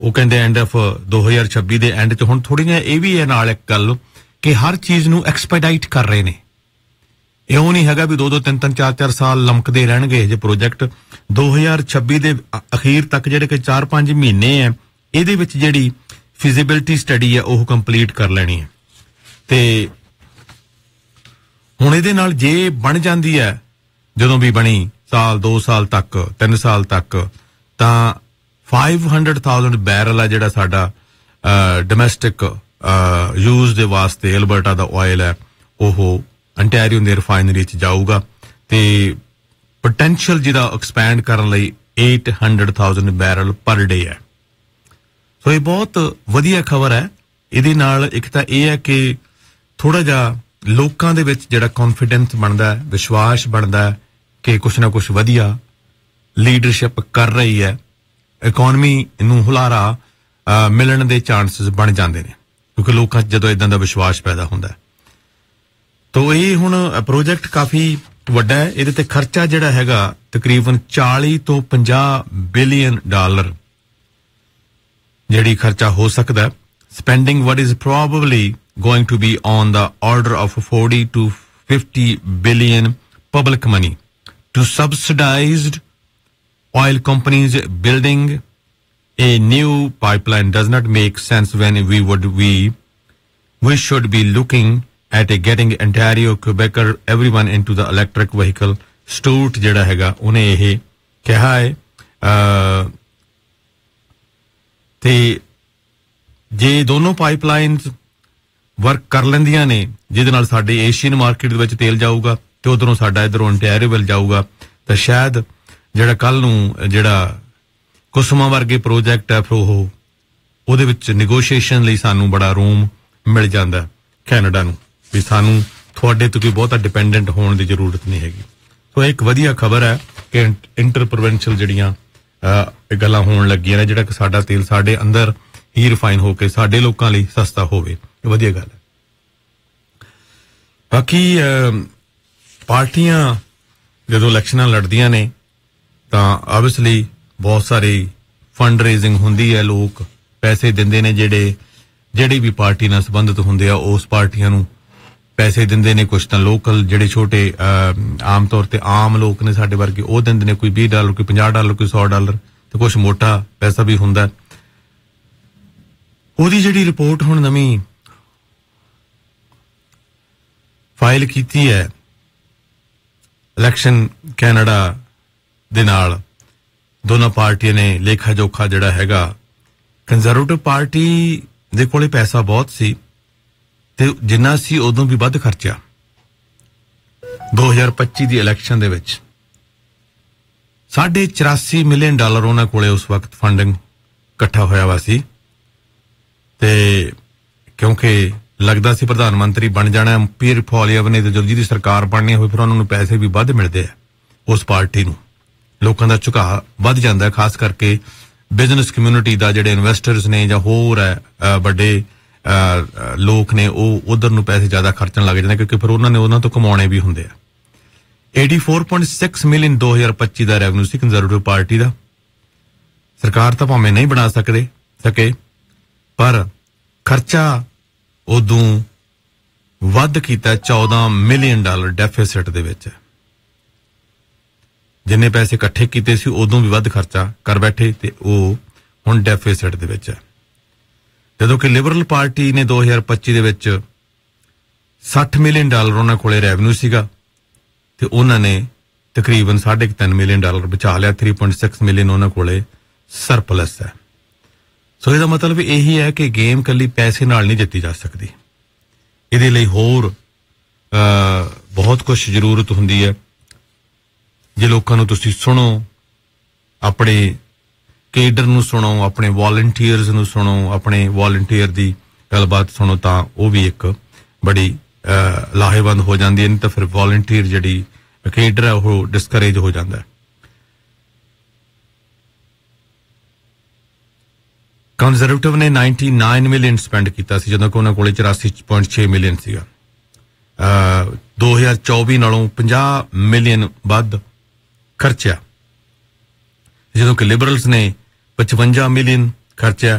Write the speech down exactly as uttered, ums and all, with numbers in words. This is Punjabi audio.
ਉਹ ਕਹਿੰਦੇ ਐਂਡ ਆਫ ਦੋ ਹਜ਼ਾਰ ਛੱਬੀ ਦੇ ਐਂਡ 'ਚ। ਹੁਣ ਥੋੜ੍ਹੀਆਂ ਇਹ ਵੀ ਹੈ ਨਾਲ ਇੱਕ ਗੱਲ ਕਿ ਹਰ ਚੀਜ਼ ਨੂੰ ਐਕਸਪੈਡਾਈਟ ਕਰ ਰਹੇ ਨੇ। ਇਉਂ ਨਹੀਂ ਹੈਗਾ ਵੀ ਦੋ ਦੋ ਤਿੰਨ ਤਿੰਨ ਚਾਰ ਚਾਰ ਸਾਲ ਲਮਕਦੇ ਰਹਿਣਗੇ ਜੇ ਪ੍ਰੋਜੈਕਟ। ਦੋ ਹਜ਼ਾਰ ਛੱਬੀ ਦੇ ਅਖੀਰ ਤੱਕ ਜਿਹੜੇ ਕਿ ਚਾਰ ਪੰਜ ਮਹੀਨੇ ਹੈ, ਇਹਦੇ ਵਿੱਚ ਜਿਹੜੀ ਫਿਜ਼ੀਬਿਲਿਟੀ ਸਟੱਡੀ ਹੈ ਉਹ ਕੰਪਲੀਟ ਕਰ ਲੈਣੀ ਹੈ। ਤੇ ਹੁਣ ਇਹਦੇ ਨਾਲ ਜੇ ਬਣ ਜਾਂਦੀ ਹੈ, ਜਦੋਂ ਵੀ ਬਣੀ ਸਾਲ ਦੋ ਸਾਲ ਤੱਕ ਤਿੰਨ ਸਾਲ ਤੱਕ, ਤਾਂ five hundred thousand ਬੈਰਲ ਆ ਜਿਹੜਾ ਸਾਡਾ ਡੋਮੈਸਟਿਕ ਯੂਜ਼ ਦੇ ਵਾਸਤੇ ਐਲਬਰਟਾ ਦਾ ਆਇਲ ਹੈ ਉਹ ਅੰਟੈਰੀਓ ਦੀ ਰਿਫਾਈਨਰੀ 'ਚ ਜਾਊਗਾ। ਤੇ ਪੋਟੈਂਸ਼ੀਅਲ ਜਿਹਦਾ ਐਕਸਪੈਂਡ ਕਰਨ ਲਈ eight hundred thousand ਬੈਰਲ ਪਰ ਡੇ ਹੈ। ਸੋ ਇਹ ਬਹੁਤ ਵਧੀਆ ਖਬਰ ਹੈ। ਇਹਦੇ ਨਾਲ ਇੱਕ ਤਾਂ ਇਹ ਹੈ ਕਿ ਥੋੜਾ ਜਿਹਾ ਲੋਕਾਂ ਦੇ ਵਿੱਚ ਜਿਹੜਾ ਕੌਨਫੀਡੈਂਸ ਬਣਦਾ ਹੈ, ਵਿਸ਼ਵਾਸ ਬਣਦਾ ਹੈ ਕਿ ਕੁਛ ਨਾ ਕੁਛ ਵਧੀਆ ਲੀਡਰਸ਼ਿਪ ਕਰ ਰਹੀ ਹੈ। ਇਕੋਨਮੀ ਨੂੰ ਹੁਲਾਰਾ ਮਿਲਣ ਦੇ ਚਾਂਸਸ ਬਣ ਜਾਂਦੇ ਨੇ ਕਿਉਂਕਿ ਲੋਕਾਂ 'ਚ ਜਦੋਂ ਇਦਾਂ ਦਾ ਵਿਸ਼ਵਾਸ ਪੈਦਾ ਹੁੰਦਾ ਹੈ। ਤੋ ਇਹ ਹੁਣ ਪ੍ਰੋਜੈਕਟ ਕਾਫੀ ਵੱਡਾ ਹੈ। ਇਹਦੇ ਤੇ ਖਰਚਾ ਜਿਹੜਾ ਹੈਗਾ ਤਕਰੀਬਨ ਚਾਲੀ ਤੋਂ ਪੰਜਾਹ ਬਿਲੀਅਨ ਡਾਲਰ ਜਿਹੜੀ ਖਰਚਾ ਹੋ ਸਕਦਾ। Spending what is probably going to be on the order of forty to fifty billion public money to subsidized oil companies building a new pipeline does not make sense when we would we we should be looking at a getting Ontario, Quebecer, everyone into the electric vehicle. Stewart ਜਿਹੜਾ ਹੈਗਾ ਉਹਨੇ ਇਹ ਕਿਹਾ ਹੈ। ਤੇ ਜੇ ਦੋਨੋਂ ਪਾਈਪਲਾਈਨਸ ਵਰਕ ਕਰ ਲੈਂਦੀਆਂ ਨੇ ਜਿਹਦੇ ਨਾਲ ਸਾਡੇ ਏਸ਼ੀਅਨ ਮਾਰਕੀਟ ਦੇ ਵਿੱਚ ਤੇਲ ਜਾਊਗਾ ਤੇ ਉਧਰੋਂ ਸਾਡਾ ਇਧਰੋਂ ontario ਵੱਲ ਜਾਊਗਾ, ਤਾਂ ਸ਼ਾਇਦ ਜਿਹੜਾ ਕੱਲ ਨੂੰ ਜਿਹੜਾ ਕੁਸਮਾ ਵਰਗੇ ਪ੍ਰੋਜੈਕਟ ਹੈ ਫਿਰ ਉਹ ਉਹਦੇ ਵਿੱਚ ਨੈਗੋਸ਼ੀਏਸ਼ਨ ਲਈ ਸਾਨੂੰ ਬੜਾ ਰੂਮ ਮਿਲ ਜਾਂਦਾ ਕੈਨੇਡਾ ਨੂੰ ਵੀ ਸਾਨੂੰ ਤੁਹਾਡੇ ਤੋਂ ਕੋਈ ਬਹੁਤਾ ਡਿਪੈਂਡੈਂਟ ਹੋਣ ਦੀ ਜ਼ਰੂਰਤ ਨਹੀਂ ਹੈਗੀ। ਸੋ ਇੱਕ ਵਧੀਆ ਖਬਰ ਹੈ ਕਿ ਇੰਟਰ ਪ੍ਰੋਵਿੰਸ਼ੀਅਲ ਜਿਹੜੀਆਂ ਗੱਲਾਂ ਹੋਣ ਲੱਗੀਆਂ ਨੇ, ਜਿਹੜਾ ਕਿ ਸਾਡਾ ਤੇਲ ਸਾਡੇ ਅੰਦਰ ਹੀ ਰਿਫਾਈਨ ਹੋ ਕੇ ਸਾਡੇ ਲੋਕਾਂ ਲਈ ਸਸਤਾ ਹੋਵੇ, ਇਹ ਵਧੀਆ ਗੱਲ ਹੈ। ਬਾਕੀ ਪਾਰਟੀਆਂ ਜਦੋਂ ਇਲੈਕਸ਼ਨਾਂ ਲੜਦੀਆਂ ਨੇ ਤਾਂ ਆਬਵੀਅਸਲੀ ਬਹੁਤ ਸਾਰੀ ਫੰਡ ਰੇਜ਼ਿੰਗ ਹੁੰਦੀ ਹੈ, ਲੋਕ ਪੈਸੇ ਦਿੰਦੇ ਨੇ, ਜਿਹੜੇ ਜਿਹੜੀ ਵੀ ਪਾਰਟੀ ਨਾਲ ਸੰਬੰਧਿਤ ਹੁੰਦੇ ਆ ਉਸ ਪਾਰਟੀਆਂ ਨੂੰ ਪੈਸੇ ਦਿੰਦੇ ਨੇ। ਕੁਛ ਤਾਂ ਲੋਕਲ ਜਿਹੜੇ ਛੋਟੇ ਆਮ ਤੌਰ ਤੇ ਆਮ ਲੋਕ ਨੇ ਸਾਡੇ ਵਰਗੇ ਉਹ ਦਿੰਦੇ ਨੇ, ਕੋਈ ਵੀਹ ਡਾਲਰ, ਕੋਈ ਪੰਜਾਹ ਡਾਲਰ, ਕੋਈ ਸੌ ਡਾਲਰ, ਤੇ ਕੁਛ ਮੋਟਾ ਪੈਸਾ ਵੀ ਹੁੰਦਾ। ਉਹਦੀ ਜਿਹੜੀ ਰਿਪੋਰਟ ਹੁਣ ਨਵੀਂ ਫਾਈਲ ਕੀਤੀ ਹੈ ਇਲੈਕਸ਼ਨ ਕੈਨੇਡਾ ਦੇ ਨਾਲ, ਦੋਨਾਂ ਪਾਰਟੀਆਂ ਨੇ ਲੇਖਾ ਜੋਖਾ ਜਿਹੜਾ ਹੈਗਾ, ਕੰਜ਼ਰਵੇਟਿਵ ਪਾਰਟੀ ਦੇ ਕੋਲੇ ਪੈਸਾ ਬਹੁਤ ਸੀ ਤੇ ਜਿੰਨਾ ਸੀ ਉਦੋਂ ਵੀ ਵੱਧ ਖਰਚਿਆ। ਦੋ ਹਜ਼ਾਰ ਪੱਚੀ ਦੀ ਇਲੈਕਸ਼ਨ ਦੇ ਵਿੱਚ ਸਾਢੇ ਚੁਰਾਸੀ ਮਿਲੀਅਨ ਡਾਲਰ ਉਹਨਾਂ ਕੋਲੇ ਉਸ ਵਕਤ ਫੰਡਿੰਗ ਇਕੱਠਾ ਹੋਇਆ ਵਾ ਸੀ। ਤੇ ਕਿਉਂਕਿ ਲੱਗਦਾ ਸੀ ਪ੍ਰਧਾਨ ਮੰਤਰੀ ਬਣ ਜਾਣਾ ਪੀਅਰ ਪੋਲੀਅਵ ਨੇ, ਤੇ ਜਦੋਂ ਜਿਹਦੀ ਸਰਕਾਰ ਬਣਨੀ ਹੋਵੇ ਫਿਰ ਉਹਨਾਂ ਨੂੰ ਪੈਸੇ ਵੀ ਵੱਧ ਮਿਲਦੇ ਆ। ਉਸ ਪਾਰਟੀ ਨੂੰ ਲੋਕਾਂ ਦਾ ਝੁਕਾਅ ਵੱਧ ਜਾਂਦਾ, ਖਾਸ ਕਰਕੇ ਬਿਜ਼ਨਸ ਕਮਿਊਨਿਟੀ ਦਾ, ਜਿਹੜੇ ਇਨਵੈਸਟਰਸ ਨੇ ਜਾਂ ਹੋਰ ਹੈ ਵੱਡੇ ਲੋਕ ਨੇ, ਉਹ ਉਧਰ ਨੂੰ ਪੈਸੇ ਜ਼ਿਆਦਾ ਖਰਚਣ ਲੱਗ ਜਾਂਦੇ ਕਿਉਂਕਿ ਫਿਰ ਉਹਨਾਂ ਨੇ ਉਹਨਾਂ ਤੋਂ ਕਮਾਉਣੇ ਵੀ ਹੁੰਦੇ ਆ। eighty-four point six ਮਿਲੀਅਨ ਦੋ ਹਜ਼ਾਰ ਪੱਚੀ ਦਾ ਰੈਵਨਿਊ ਸੀ ਕੰਜ਼ਰਵੇਟਿਵ ਪਾਰਟੀ ਦਾ। ਸਰਕਾਰ ਤਾਂ ਭਾਵੇਂ ਨਹੀਂ ਬਣਾ ਸਕਦੇ ਸਕੇ ਪਰ ਖਰਚਾ ਉਦੋਂ ਵੱਧ ਕੀਤਾ, ਚੌਦਾਂ ਮਿਲੀਅਨ ਡਾਲਰ ਡੈਫਿਸਿਟ ਦੇ ਵਿੱਚ। ਜਿੰਨੇ ਪੈਸੇ ਇਕੱਠੇ ਕੀਤੇ ਸੀ ਉਦੋਂ ਵੀ ਵੱਧ ਖਰਚਾ ਕਰ ਬੈਠੇ ਤੇ ਉਹ ਹੁਣ ਡੈਫਿਸਿਟ ਦੇ ਵਿੱਚ ਹੈ। ਜਦੋਂ ਕਿ ਲਿਬਰਲ ਪਾਰਟੀ ਨੇ ਦੋ ਹਜ਼ਾਰ ਪੱਚੀ ਦੇ ਵਿੱਚ ਸੱਠ ਮਿਲੀਅਨ ਡਾਲਰ ਉਹਨਾਂ ਕੋਲੇ ਰੈਵਨਿਊ ਸੀਗਾ ਤੇ ਉਹਨਾਂ ਨੇ ਤਕਰੀਬਨ ਸਾਢੇ ਤਿੰਨ ਮਿਲੀਅਨ ਡਾਲਰ ਬਚਾ ਲਿਆ। three point six ਮਿਲੀਅਨ ਉਹਨਾਂ ਕੋਲੇ ਸਰਪਲਸ ਹੈ। ਸੋ ਇਹਦਾ ਮਤਲਬ ਇਹੀ ਹੈ ਕਿ ਗੇਮ ਕੱਲੀ ਪੈਸੇ ਨਾਲ ਨਹੀਂ ਜਿੱਤੀ ਜਾ ਸਕਦੀ, ਇਹਦੇ ਲਈ ਹੋਰ ਬਹੁਤ ਕੁਛ ਜ਼ਰੂਰਤ ਹੁੰਦੀ ਹੈ। ਜੇ ਲੋਕਾਂ ਨੂੰ ਤੁਸੀਂ ਸੁਣੋ, ਆਪਣੇ ਕੇਡਰ ਨੂੰ ਸੁਣੋ, ਆਪਣੇ ਵਾਲੰਟੀਅਰਸ ਨੂੰ ਸੁਣੋ, ਆਪਣੇ ਵਾਲੰਟੀਅਰ ਦੀ ਗੱਲਬਾਤ ਸੁਣੋ, ਤਾਂ ਉਹ ਵੀ ਇੱਕ ਬੜੀ ਲਾਹੇਵੰਦ ਹੋ ਜਾਂਦੀ ਹੈ। ਨਹੀਂ ਤਾਂ ਫਿਰ ਵਾਲੰਟੀਅਰ ਜਿਹੜੀ ਕੇਡਰ ਹੈ ਉਹ ਡਿਸਕਰੇਜ ਹੋ ਜਾਂਦਾ ਹੈ। ਕੰਜ਼ਰਵੇਟਿਵ ਨੇ ninety-nine ਮਿਲੀਅਨ ਸਪੈਂਡ ਕੀਤਾ ਸੀ ਜਦੋਂ ਕਿ ਉਹਨਾਂ ਕੋਲੇ ਚੁਰਾਸੀ ਪੁਆਇੰਟ ਛੇ ਮਿਲੀਅਨ ਸੀਗਾ। ਦੋ ਹਜ਼ਾਰ ਚੌਵੀ ਨਾਲੋਂ ਪੰਜਾਹ ਮਿਲੀਅਨ ਵੱਧ ਖਰਚਿਆ, ਜਦੋਂ ਕਿ ਲਿਬਰਲਸ ਨੇ ਪਚਵੰਜਾ ਮਿਲੀਅਨ ਖਰਚਿਆ